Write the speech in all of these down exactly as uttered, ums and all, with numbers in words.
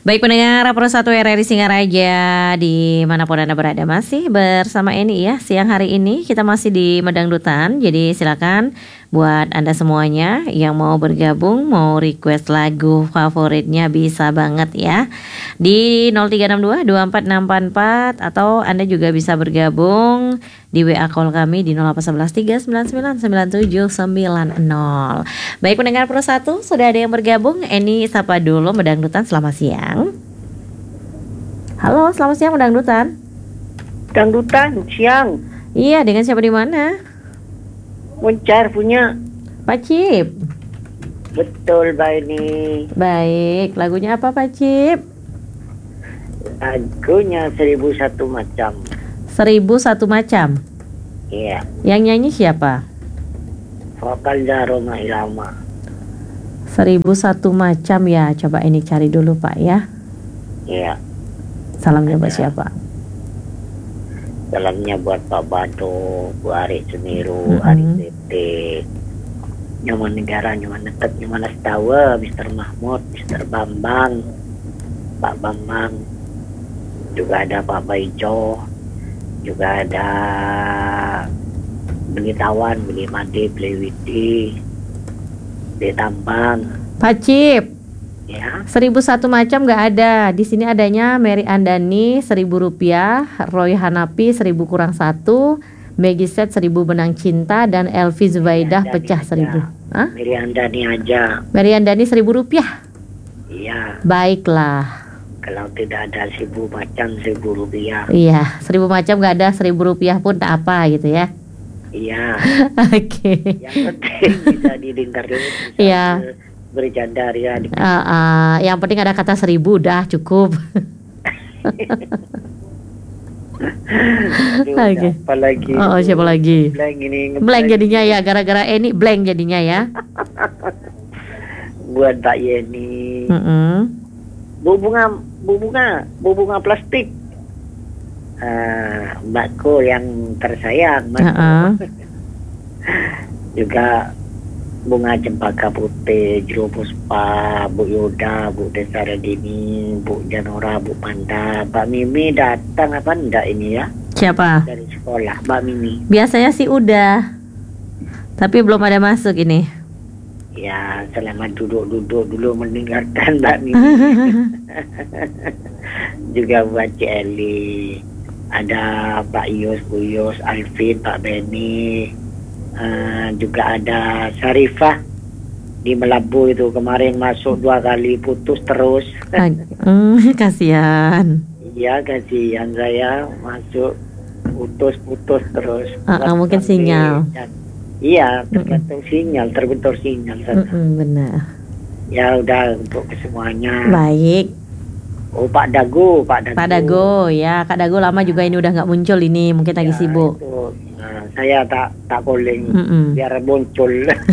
Baik pendengar Pro satu R R I Singaraja dimanapun Anda berada, masih bersama Eni ya. Siang hari ini kita masih di Medangdutan. Jadi silakan buat Anda semuanya yang mau bergabung, mau request lagu favoritnya bisa banget ya. Di nol tiga enam dua dua empat enam empat empat atau Anda juga bisa bergabung di W A call kami di nol delapan satu satu tiga sembilan sembilan sembilan tujuh sembilan nol. Baik pendengar Pro satu, sudah ada yang bergabung. Eni sapa dulu Medangdutan, selamat siang. Halo, selamat siang Medangdutan. Dangdutan siang. Iya, dengan siapa di mana? Muncar punya. Pak Cip. Betul Mbak ini. Baik, lagunya apa Pak Cip? Lagunya seribu satu macam. Seribu satu macam. Iya. Yang nyanyi siapa? Vokal Roma Irama. Seribu satu macam ya. Coba ini cari dulu Pak ya. Iya. Salamnya buat siapa? Salamnya buat Pak Bado, Bu Ari Suniru, Mm-hmm. Ari Tete, Nyaman Negara, Nyaman Netet, Nyaman Astawa, Mister Mahmud, Mister Bambang, Pak Bambang, juga ada Pak Baijo, juga ada Beli Tawan, Beli Made, Beli Widi, Beli Tambang. Pak Cip. Ya. Seribu satu macam nggak ada. Di sini adanya Mary Andani seribu rupiah, Roy Hanapi seribu kurang satu, Maggie Set seribu benang cinta, dan Elvi Zubaidah pecah seribu. Hah? Mary Andani aja. Mary Andani seribu rupiah. Iya. Baiklah. Kalau tidak ada seribu macam seribu rupiah. Iya, seribu macam nggak ada, seribu rupiah pun tak apa gitu ya. Iya. Oke. Yang penting bisa didengar dulu. Iya. Bercanda ya. Uh, uh, yang penting ada kata seribu udah cukup. Oke. Apa lagi? Oh, oh, siapa lagi? Blank ini. Blank jadinya ya, gara-gara ini blank jadinya ya. Buat Mbak Yeni. Mm-mm. Bu bunga, bu bunga, bu bunga plastik. Uh, Mbakku yang tersayang. Uh-uh. Juga bunga cempaka putih, Jero Puspa, Bu Yoda, Bu Desa Radini, Bu Janora, Bu Panda, Mbak Mimi datang apa enggak ini ya? Siapa? Dari sekolah, Mbak Mimi. Biasanya sih udah, tapi belum ada masuk ini. Ya, selamat duduk-duduk dulu mendengarkan Mbak Mimi. Juga buat Cik Eli, ada Pak Yus, Bu Yus, Alvin, Pak Benny. Uh, juga ada Syarifah di Melabu itu kemarin masuk dua kali putus terus. mm, kasihan. Iya kasihan saya masuk putus-putus terus. Uh, uh, mungkin sinyal. Dan, iya tergantung mm-mm. sinyal, terbentur sinyal sana. Mm-mm, benar. Ya udah untuk kesemuanya. Baik. Oh Pak Dago, Pak Dago. Pak Dago ya, Kak Dago lama juga ini udah nggak muncul ini, mungkin lagi ya, sibuk. Itu. Nah, saya tak tak calling Mm-mm. biar muncul.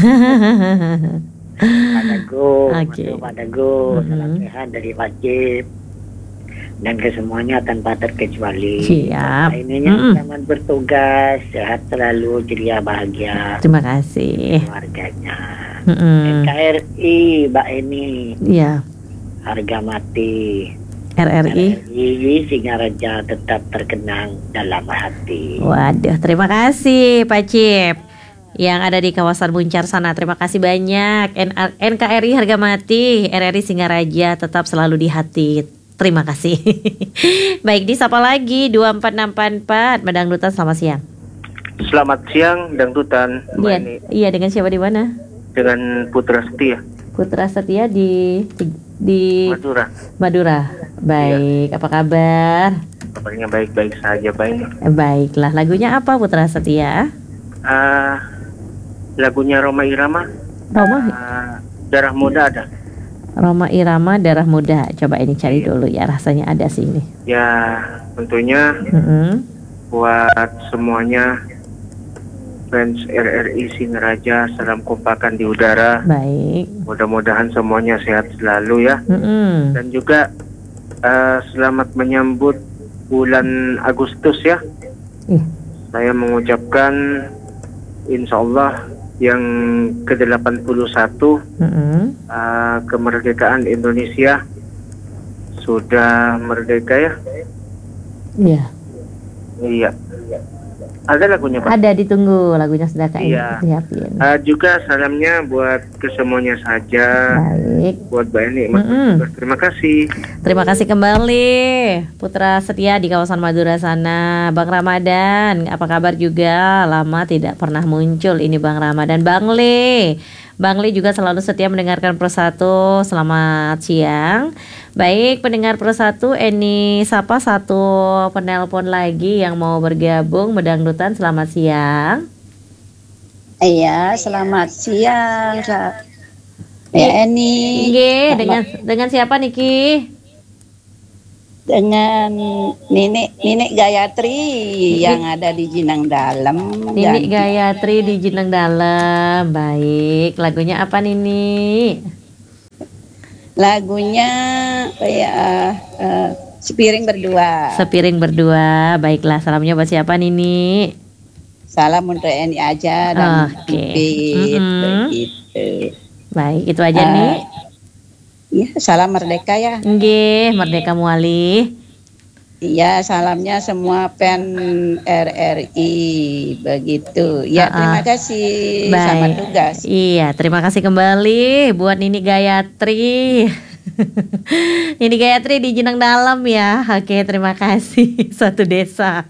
Pak Dago, okay. Pak Dago, mm-hmm. salam sehat dari Pak Cip dan kesemuanya tanpa terkecuali. Siap. Ininya mm-hmm. selamat bertugas, sehat selalu, ceria bahagia. Terima kasih. Keluarganya. Mm-hmm. N K R I, Mbak Eni. Iya. Harga mati. R R I R R I Singaraja tetap terkenang dalam hati. Waduh, terima kasih Pak Cip yang ada di kawasan Muncar sana. Terima kasih banyak. N K R I harga mati, R R I Singaraja tetap selalu di hati. Terima kasih. Baik, disapa lagi dua empat enam empat empat. Medangdutan, selamat siang. Selamat siang Dangdutan. Iya, iya, dengan siapa di mana? Dengan Putra Setia. Putra Setia di di Madura. Madura. Baik, ya. Apa kabar? Kabarnya baik-baik saja, baik. Eh, baiklah, lagunya apa Putra Setia? Uh, lagunya Roma Irama. Roma? Uh, Darah Muda ada. Roma Irama, Darah Muda. Coba ini cari dulu ya, rasanya ada sih ini. Ya, tentunya mm-hmm. buat semuanya fans R R I Singaraja, salam kompakan di udara. Baik. Mudah-mudahan semuanya sehat selalu ya. Mm-hmm. Dan juga uh, selamat menyambut bulan Agustus ya. Uh. Saya mengucapkan insya Allah yang ke delapan puluh satu mm-hmm. uh, kemerdekaan Indonesia. sudah merdeka ya? Iya. Iya. Ada lagunya Pak? Ada, ditunggu lagunya sudah Kak Iya. siapin. Uh, juga salamnya buat kesemuanya saja. Baik. Buat Mbak Eni. Mm-mm. Terima kasih. Terima kasih kembali Putra setia di kawasan Madura sana. Bang Ramadan, apa kabar juga? Lama tidak pernah muncul ini Bang Ramadan. Bang Le, Bang Le juga selalu setia mendengarkan Persatu. Selamat siang. Baik, pendengar Persatu, Eni sapa satu penelpon lagi yang mau bergabung Medangdutan. Selamat siang. Iya, selamat siang, Kak. Ya, Eni. Nggih, dengan dengan siapa Niki? Dengan Nenek Nenek Gayatri yang ada di Jinang Dalam. Nenek Ganti. Gayatri di Jinang Dalam. Baik, lagunya apa Nini? Lagunya ya uh, Sepiring Berdua. Sepiring Berdua. Baiklah, salamnya buat siapa Nini? Salam untuk Eni aja dan Oke. Pipit, Mm-mm. begitu. Baik, itu aja Ah. nih. Ya, salam merdeka ya. Nggih, Merdeka Muali. Iya, salamnya semua pen R R I begitu. Ya, Ah, ah. terima kasih. Selamat tugas. Iya, terima kasih kembali buat Nini Gayatri. Nini Gayatri di Jenang Dalam ya. Oke, terima kasih. Satu desa.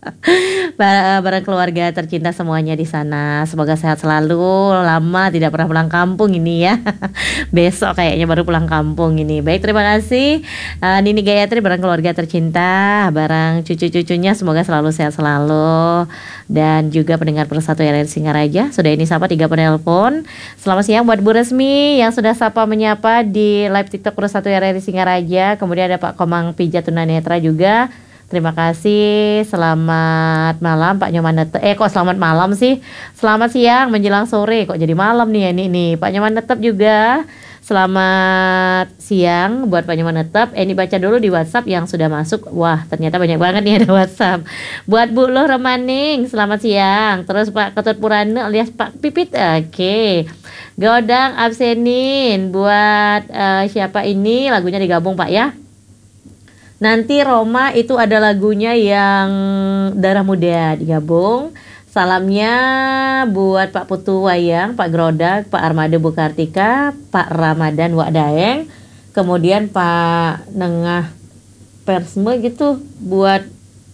Ba- Barang keluarga tercinta semuanya di sana. Semoga sehat selalu. Lama tidak pernah pulang kampung ini ya. Besok kayaknya baru pulang kampung ini. Baik, terima kasih uh, Nini Gayatri, barang keluarga tercinta, barang cucu-cucunya semoga selalu sehat selalu. Dan juga pendengar Persatu R R Singaraja. Sudah ini sapa tiga penelpon. Selamat siang buat Bu Resmi yang sudah sapa menyapa di live TikTok Persatu R R Singaraja. Kemudian ada Pak Komang Pijat Tunanetra juga. Terima kasih. Selamat malam Pak Nyoman Netep. Eh kok selamat malam sih? Selamat siang menjelang sore. Kok jadi malam nih ini nih. Pak Nyoman Netep juga. Selamat siang buat Pak Nyoman Netep. Eh, ini baca dulu di WhatsApp yang sudah masuk. Wah, ternyata banyak banget nih ada WhatsApp. Buat Bu Loh Remaning, selamat siang. Terus Pak Ketut Purane alias Pak Pipit. Oke. Godang absenin buat eh, siapa ini? Lagunya digabung Pak ya. Nanti Roma itu ada lagunya yang Darah Muda digabung. Salamnya buat Pak Putu Wayang, Pak Grodak, Pak Armada Bukartika, Pak Ramadan Wak Daeng, kemudian Pak Nengah Persme gitu buat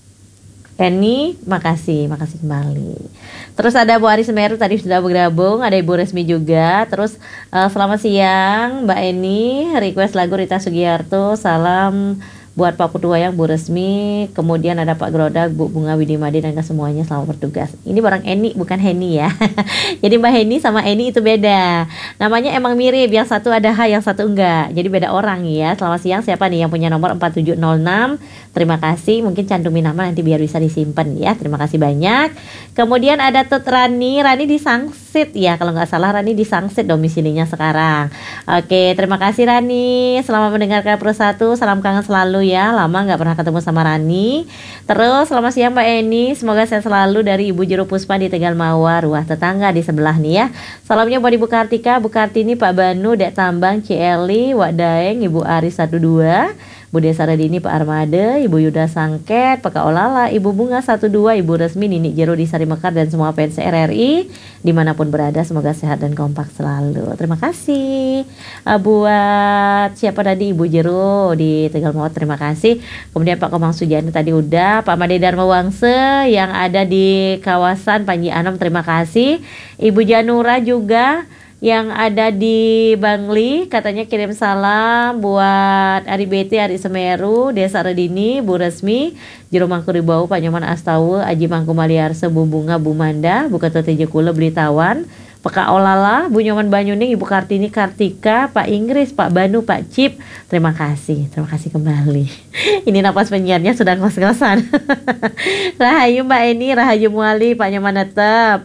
Eni, makasih, makasih kembali. Terus ada Bu Ari Semeru tadi sudah bergabung, ada Ibu Resmi juga. Terus uh, selamat siang Mbak Eni, request lagu Rita Sugiarto, salam buat Pak Putu Wayang, Bu Resmi, kemudian ada Pak Grodak, Bu Bunga Widimadi dan semuanya selamat bertugas. Ini barang Eni bukan Heni ya. Jadi Mbak Heni sama Eni itu beda. Namanya emang mirip, yang satu ada H, yang satu enggak. Jadi beda orang ya. Selamat siang, siapa nih yang punya nomor empat tujuh nol enam? Terima kasih, mungkin cantumin nama nanti biar bisa disimpan ya. Terima kasih banyak. Kemudian ada Tut Rani, Rani di Sangsit ya. Kalau nggak salah Rani di Sangsit domisilinya sekarang. Oke, terima kasih Rani. Selamat mendengarkan Persatu, salam kangen selalu ya, lama nggak pernah ketemu sama Rani. Terus selamat siang Mbak Eni, semoga sehat selalu dari Ibu Jero Puspa di Tegal Mawar, wah tetangga di sebelah nih ya. Salamnya buat Ibu Kartika, Bu Kartini, Pak Banu, Dek Tambang, Cieli, Wak Daeng, Ibu Aris satu dua, Bu Desa Radini, Pak Armade, Ibu Yuda Sangket, Pak Olala, Ibu Bunga satu dua, Ibu Resmi, Nini Jero di Sari Mekar dan semua fans R R I dimanapun berada, semoga sehat dan kompak selalu. Terima kasih uh, buat siapa tadi, Ibu Jero di Tegal Mawar, terima kasih. Kemudian Pak Komang Sujana tadi udah, Pak Made Dharma Wangse yang ada di kawasan Panji Anom, terima kasih. Ibu Janura juga yang ada di Bangli, katanya kirim salam buat Ari Beti, Ari Semeru, Desa Redini, Bu Resmi, Jero Mangkuribau, Pak Nyoman Astawa, Aji Mangku Maliarse, Bu Bunga, Bu Manda, Bu Ketua Jekula, Belitawan, Pak Olala, Bu Nyoman Banyuning, Ibu Kartini Kartika, Pak Inggris, Pak Banu, Pak Cip, terima kasih, terima kasih kembali. Ini napas penyiarnya sudah ngos-ngosan. Rahayu Mbak Eni, Rahayu Muali, Pak Nyoman Netep.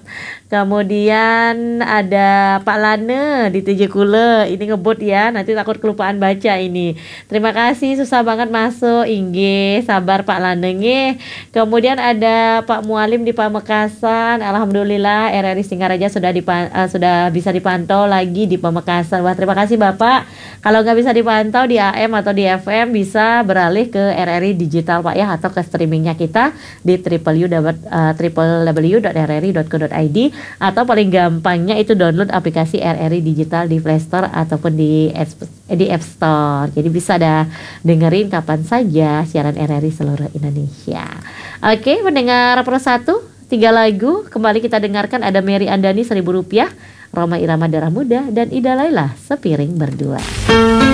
Kemudian ada Pak Lane di Tujuh Kule. Ini ngebut ya, nanti takut kelupaan baca ini. Terima kasih, susah banget masuk. Inge, sabar Pak Lane nge. Kemudian ada Pak Mualim di Pamekasan. Alhamdulillah R R I Singaraja sudah dipa- uh, sudah bisa dipantau lagi di Pamekasan. Wah, terima kasih Bapak. Kalau nggak bisa dipantau di A M atau di F M, bisa beralih ke R R I Digital Pak ya, atau ke streamingnya kita di w w w dot r r i dot co dot i d, atau paling gampangnya itu download aplikasi R R I Digital di Play Store ataupun di di App Store. Jadi bisa dah dengerin kapan saja siaran R R I seluruh Indonesia. Oke, mendengar Pro satu, tiga lagu kembali kita dengarkan. Ada Mary Andani Seribu Rupiah, Roma Irama Darah Muda, dan Ida Laila Sepiring Berdua.